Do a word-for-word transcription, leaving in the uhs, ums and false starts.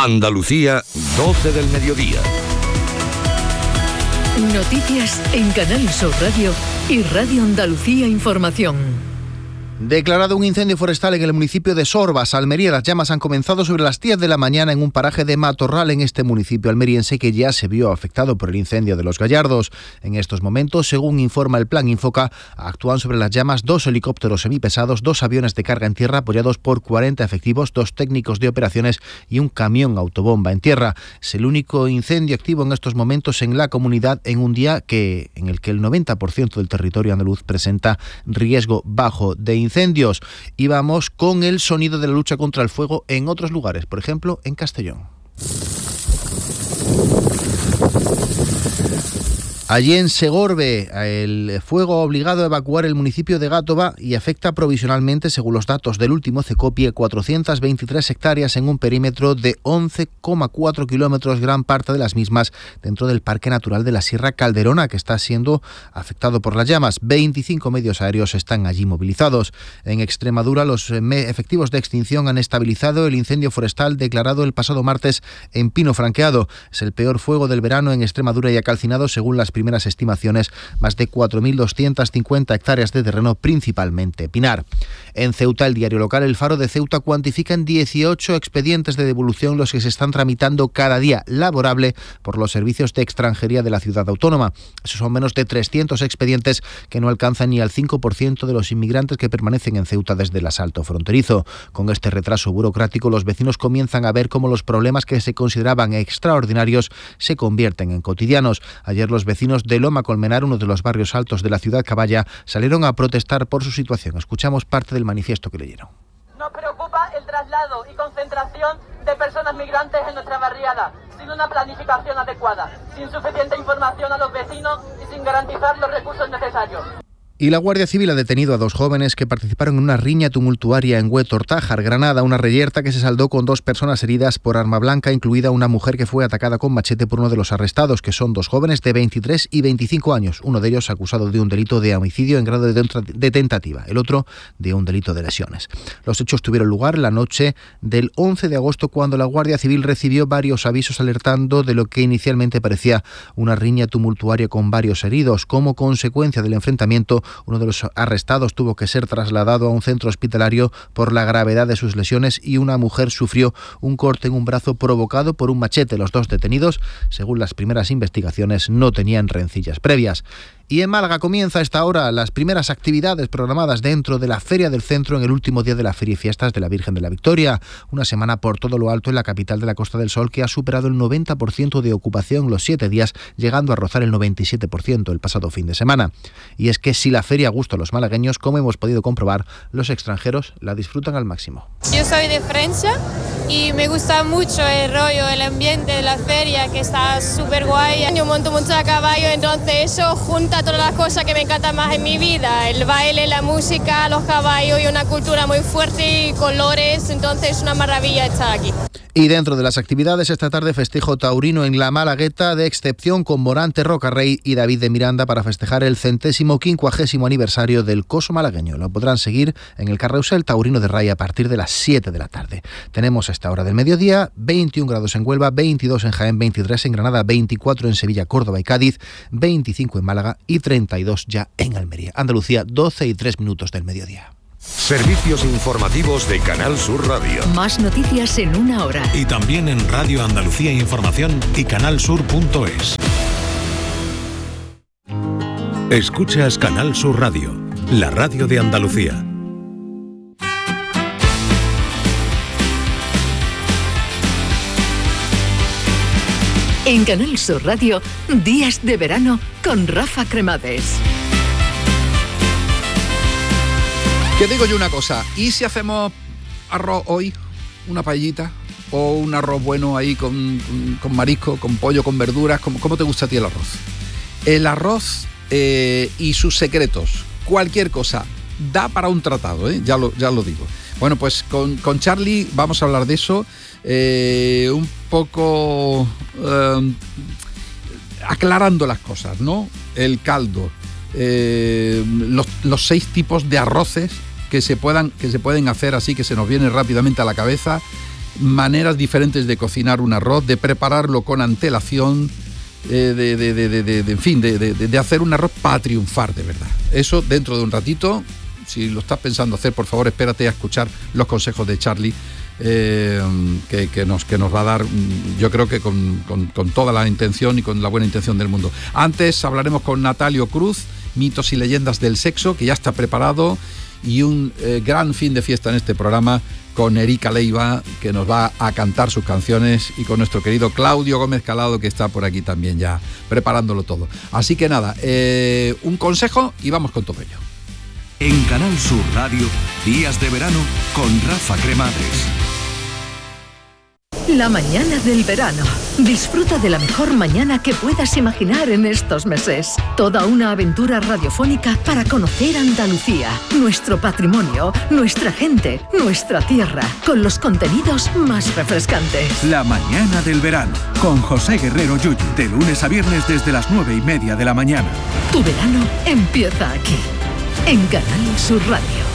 Andalucía, doce del mediodía. Noticias en Canal Sur Radio y Radio Andalucía Información. Declarado un incendio forestal en el municipio de Sorbas, Almería. Las llamas han comenzado sobre las diez de la mañana en un paraje de matorral en este municipio almeriense que ya se vio afectado por el incendio de Los Gallardos. En estos momentos, según informa el Plan Infoca, actúan sobre las llamas dos helicópteros semipesados, dos aviones de carga en tierra apoyados por cuarenta efectivos, dos técnicos de operaciones y un camión autobomba en tierra. Es el único incendio activo en estos momentos en la comunidad en un día que, en el que el noventa por ciento del territorio andaluz presenta riesgo bajo de incendio. incendios. Y vamos con el sonido de la lucha contra el fuego en otros lugares, por ejemplo, en Castellón. Allí en Segorbe, el fuego ha obligado a evacuar el municipio de Gátova y afecta provisionalmente, según los datos del último CECOPI, cuatrocientas veintitrés hectáreas en un perímetro de once coma cuatro kilómetros, gran parte de las mismas dentro del Parque Natural de la Sierra Calderona, que está siendo afectado por las llamas. veinticinco medios aéreos están allí movilizados. En Extremadura, los efectivos de extinción han estabilizado el incendio forestal declarado el pasado martes en Pino Franqueado. Es el peor fuego del verano en Extremadura y ha calcinado, según las primeras estimaciones, más de cuatro mil doscientas cincuenta hectáreas de terreno, principalmente pinar. En Ceuta, el diario local El Faro de Ceuta cuantifica en dieciocho expedientes de devolución los que se están tramitando cada día laborable por los servicios de extranjería de la ciudad autónoma. Esos son menos de trescientos expedientes que no alcanzan ni al cinco por ciento de los inmigrantes que permanecen en Ceuta desde el asalto fronterizo. Con este retraso burocrático, los vecinos comienzan a ver cómo los problemas que se consideraban extraordinarios se convierten en cotidianos. Ayer los vecinos de Loma Colmenar, uno de los barrios altos de la ciudad caballa, salieron a protestar por su situación. Escuchamos parte del manifiesto que leyeron. Nos preocupa el traslado y concentración de personas migrantes en nuestra barriada, sin una planificación adecuada, sin suficiente información a los vecinos y sin garantizar los recursos necesarios. Y la Guardia Civil ha detenido a dos jóvenes que participaron en una riña tumultuaria en Huetortájar, Granada, una reyerta que se saldó con dos personas heridas por arma blanca, incluida una mujer que fue atacada con machete por uno de los arrestados, que son dos jóvenes de veintitrés y veinticinco años, uno de ellos acusado de un delito de homicidio en grado de tentativa, el otro de un delito de lesiones. Los hechos tuvieron lugar la noche del once de agosto, cuando la Guardia Civil recibió varios avisos alertando de lo que inicialmente parecía una riña tumultuaria con varios heridos. Como consecuencia del enfrentamiento, uno de los arrestados tuvo que ser trasladado a un centro hospitalario por la gravedad de sus lesiones y una mujer sufrió un corte en un brazo provocado por un machete. Los dos detenidos, según las primeras investigaciones, no tenían rencillas previas. Y en Málaga comienza a esta hora las primeras actividades programadas dentro de la Feria del Centro en el último día de la Feria y Fiestas de la Virgen de la Victoria. Una semana por todo lo alto en la capital de la Costa del Sol, que ha superado el noventa por ciento de ocupación los siete días, llegando a rozar el noventa y siete por ciento el pasado fin de semana. Y es que si la feria gusta a los malagueños, como hemos podido comprobar, los extranjeros la disfrutan al máximo. Yo soy de Francia y me gusta mucho el rollo, el ambiente de la feria, que está súper guay. Yo monto mucho a caballo, entonces eso junta todas las cosas que me encantan más en mi vida: el baile, la música, los caballos y una cultura muy fuerte y colores. Entonces es una maravilla estar aquí. Y dentro de las actividades, esta tarde festejo taurino en la Malagueta de excepción con Morante Rocarrey y David de Miranda para festejar el centésimo quincuagésimo aniversario del coso malagueño. Lo podrán seguir en el Carrousel Taurino de Ray a partir de las siete de la tarde. Tenemos a esta hora del mediodía veintiún grados en Huelva, veintidós en Jaén, veintitrés en Granada, veinticuatro en Sevilla, Córdoba y Cádiz, veinticinco en Málaga y treinta y dos ya en Almería. Andalucía, doce y tres minutos del mediodía. Servicios informativos de Canal Sur Radio. Más noticias en una hora. Y también en Radio Andalucía Información y canalsur punto es. Escuchas Canal Sur Radio, la radio de Andalucía. En Canal Sur Radio, Días de Verano con Rafa Cremades. Que digo yo una cosa, ¿y si hacemos arroz hoy? Una paellita o un arroz bueno ahí con, con, con marisco, con pollo, con verduras. ¿Cómo, cómo te gusta a ti el arroz? El arroz eh, y sus secretos, cualquier cosa, da para un tratado, ¿eh? ya, lo, ya lo digo. Bueno, pues con, con Charlie vamos a hablar de eso, eh, un poco eh, aclarando las cosas, ¿no? El caldo. Eh, los, los seis tipos de arroces que se puedan que se pueden hacer así, que se nos viene rápidamente a la cabeza, maneras diferentes de cocinar un arroz, de prepararlo con antelación, eh, de, de, de, de, de, de, en fin, de, de, de hacer un arroz para triunfar de verdad. Eso dentro de un ratito, si lo estás pensando hacer, por favor, espérate a escuchar los consejos de Charlie, eh, que, que, nos, que nos va a dar, yo creo que con, con, con toda la intención y con la buena intención del mundo. Antes hablaremos con Natalio Cruz, mitos y leyendas del sexo, que ya está preparado, y un eh, gran fin de fiesta en este programa con Erika Leiva, que nos va a cantar sus canciones, y con nuestro querido Claudio Gómez Calado, que está por aquí también ya preparándolo todo. Así que nada, eh, un consejo y vamos con todo ello. En Canal Sur Radio, Días de Verano con Rafa Cremades. La mañana del verano. Disfruta de la mejor mañana que puedas imaginar en estos meses. Toda una aventura radiofónica para conocer Andalucía, nuestro patrimonio, nuestra gente, nuestra tierra, con los contenidos más refrescantes. La mañana del verano, con José Guerrero Yuyu, de lunes a viernes desde las nueve y media de la mañana. Tu verano empieza aquí, en Canal Sur Radio.